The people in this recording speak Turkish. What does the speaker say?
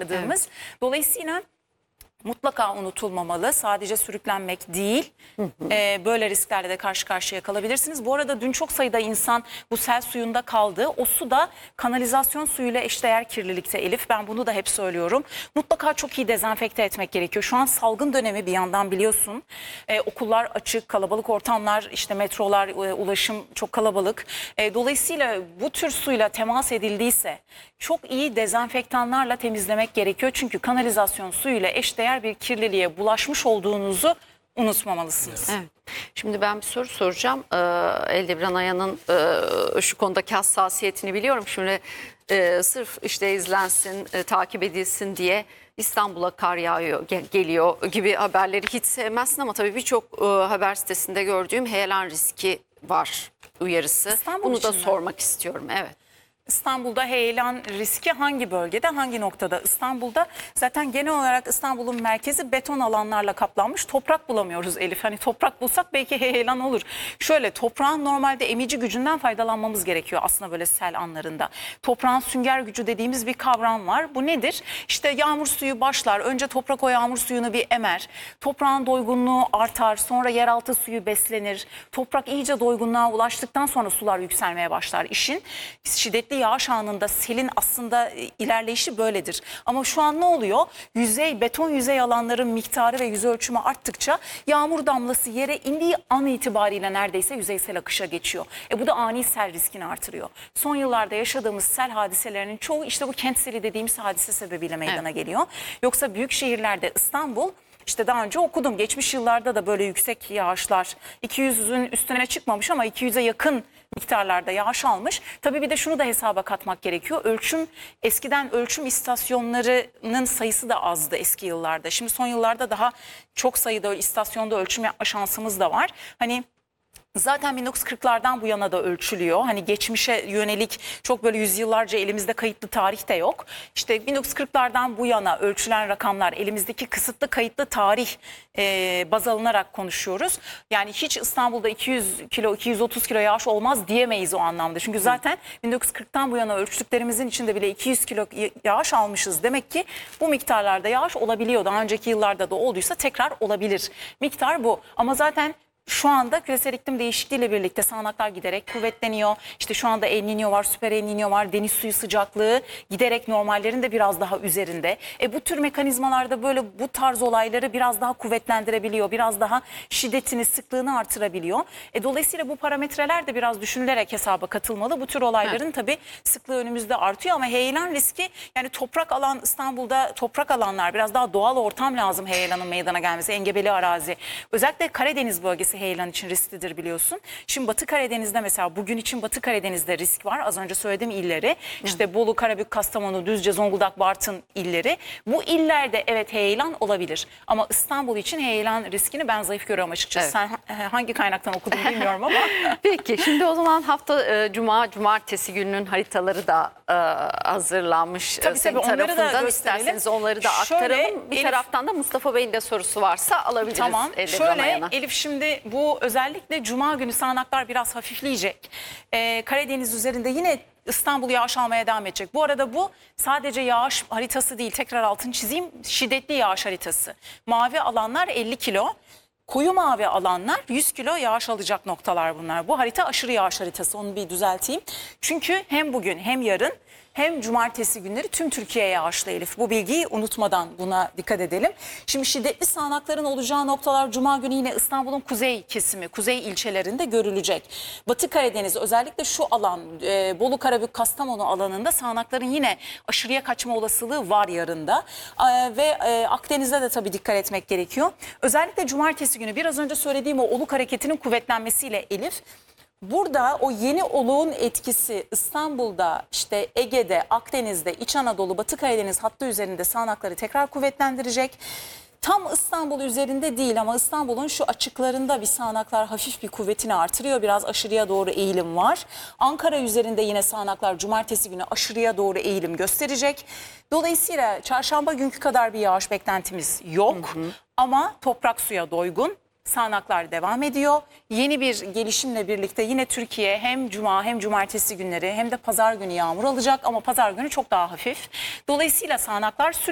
yaşadığımız. Evet. Dolayısıyla mutlaka unutulmamalı. Sadece sürüklenmek değil. Böyle risklerle de karşı karşıya kalabilirsiniz. Bu arada dün çok sayıda insan bu sel suyunda kaldı. O su da kanalizasyon suyuyla eşdeğer kirlilikte Elif. Ben bunu da hep söylüyorum. Mutlaka çok iyi dezenfekte etmek gerekiyor. Şu an salgın dönemi bir yandan biliyorsun. Okullar açık, kalabalık ortamlar, işte metrolar, ulaşım çok kalabalık. Dolayısıyla bu tür suyla temas edildiyse çok iyi dezenfektanlarla temizlemek gerekiyor. Çünkü kanalizasyon suyuyla eşdeğer bir kirliliğe bulaşmış olduğunuzu unutmamalısınız. Evet. Şimdi ben bir soru soracağım. Eldebran Aya'nın şu konudaki hassasiyetini biliyorum. Şimdi sırf işte izlensin, takip edilsin diye İstanbul'a kar yağıyor, geliyor gibi haberleri hiç sevmezsin ama tabii birçok haber sitesinde gördüğüm heyelan riski var uyarısı. İstanbul Bunu da için mi? sormak istiyorum. Evet. İstanbul'da heyelan riski hangi bölgede, hangi noktada? İstanbul'da zaten genel olarak İstanbul'un merkezi beton alanlarla kaplanmış. Toprak bulamıyoruz Elif. Hani toprak bulsak belki heyelan olur. Şöyle, toprağın normalde emici gücünden faydalanmamız gerekiyor aslında böyle sel anlarında. Toprağın sünger gücü dediğimiz bir kavram var. Bu nedir? İşte yağmur suyu başlar. Önce toprak o yağmur suyunu bir emer. Toprağın doygunluğu artar. Sonra yeraltı suyu beslenir. Toprak iyice doygunluğa ulaştıktan sonra sular yükselmeye başlar. İşin şiddetli yağış anında selin aslında ilerleyişi böyledir. Ama şu an ne oluyor? Beton yüzey alanların miktarı ve yüz ölçümü arttıkça yağmur damlası yere indiği an itibariyle neredeyse yüzeysel akışa geçiyor. Bu da ani sel riskini artırıyor. Son yıllarda yaşadığımız sel hadiselerinin çoğu işte bu kent seli dediğimiz hadise sebebiyle meydana geliyor. Yoksa büyük şehirlerde İstanbul, İşte daha önce okudum, geçmiş yıllarda da böyle yüksek yağışlar 200'ün üstüne çıkmamış ama 200'e yakın miktarlarda yağış almış. Tabii bir de şunu da hesaba katmak gerekiyor. Eskiden ölçüm istasyonlarının sayısı da azdı eski yıllarda. Şimdi son yıllarda daha çok sayıda istasyonda ölçüm yapma şansımız da var. Hani zaten 1940'lardan bu yana da ölçülüyor. Hani geçmişe yönelik çok böyle yüzyıllarca elimizde kayıtlı tarih de yok. İşte 1940'lardan bu yana ölçülen rakamlar, elimizdeki kısıtlı kayıtlı tarih baz alınarak konuşuyoruz. Yani hiç İstanbul'da 200 kilo, 230 kilo yağış olmaz diyemeyiz o anlamda. Çünkü zaten 1940'tan bu yana ölçtüklerimizin içinde bile 200 kilo yağış almışız. Demek ki bu miktarlarda yağış olabiliyor. Daha önceki yıllarda da olduysa tekrar olabilir. Miktar bu. Ama zaten şu anda küresel iklim değişikliğiyle birlikte sağanaklar giderek kuvvetleniyor. İşte şu anda El Niño var, süper El Niño var. Deniz suyu sıcaklığı giderek normallerin de biraz daha üzerinde. Bu tür mekanizmalarda böyle bu tarz olayları biraz daha kuvvetlendirebiliyor. Biraz daha şiddetini, sıklığını artırabiliyor. Dolayısıyla bu parametreler de biraz düşünülerek hesaba katılmalı. Bu tür olayların tabii sıklığı önümüzde artıyor ama heyelan riski, yani toprak alan, İstanbul'da toprak alanlar, biraz daha doğal ortam lazım heyelanın meydana gelmesi. Engebeli arazi. Özellikle Karadeniz bölgesi heyelan için risklidir biliyorsun. Şimdi Batı Karadeniz'de mesela bugün için Batı Karadeniz'de risk var. Az önce söylediğim illeri, işte Bolu, Karabük, Kastamonu, Düzce, Zonguldak, Bartın illeri. Bu illerde evet heyelan olabilir. Ama İstanbul için heyelan riskini ben zayıf görüyorum açıkçası. Evet. Sen hangi kaynaktan okudun bilmiyorum ama. Peki şimdi o zaman hafta cumartesi gününün haritaları da hazırlanmış Tabii, senin onları da tarafından. gösterelim. İsterseniz onları da Şöyle, aktaralım. Bir taraftan da Mustafa Bey'in de sorusu varsa alabiliriz. Tamam. Eldebran Aya'na. Elif, şimdi bu özellikle Cuma günü sağanaklar biraz hafifleyecek. Karadeniz üzerinde yine İstanbul yağış almaya devam edecek. Bu arada bu sadece yağış haritası değil, tekrar altını çizeyim, şiddetli yağış haritası. Mavi alanlar 50 kilo. Koyu mavi alanlar 100 kilo yağış alacak noktalar bunlar. Bu harita aşırı yağış haritası, onu bir düzelteyim. Çünkü hem bugün hem yarın hem cumartesi günleri tüm Türkiye'ye yağışlı Elif. Bu bilgiyi unutmadan buna dikkat edelim. Şimdi şiddetli sağanakların olacağı noktalar Cuma günü yine İstanbul'un kuzey kesimi, kuzey ilçelerinde görülecek. Batı Karadeniz, özellikle şu alan Bolu, Karabük, Kastamonu alanında sağanakların yine aşırıya kaçma olasılığı var yarında. Ve Akdeniz'de de tabii dikkat etmek gerekiyor. Özellikle cumartesi günü biraz önce söylediğim o oluk hareketinin kuvvetlenmesiyle Elif, burada o yeni oluğun etkisi İstanbul'da, işte Ege'de, Akdeniz'de, İç Anadolu, Batı Karadeniz hattı üzerinde sağanakları tekrar kuvvetlendirecek. Tam İstanbul üzerinde değil ama İstanbul'un şu açıklarında bir sağanaklar hafif bir kuvvetini artırıyor. Biraz aşırıya doğru eğilim var. Ankara üzerinde yine sağanaklar cumartesi günü aşırıya doğru eğilim gösterecek. Dolayısıyla çarşamba günkü kadar bir yağış beklentimiz yok. Ama toprak suya doygun. Sağanaklar devam ediyor. Yeni bir gelişimle birlikte yine Türkiye hem cuma hem cumartesi günleri hem de pazar günü yağmur alacak ama pazar günü çok daha hafif. Dolayısıyla sağanaklar sürüyor.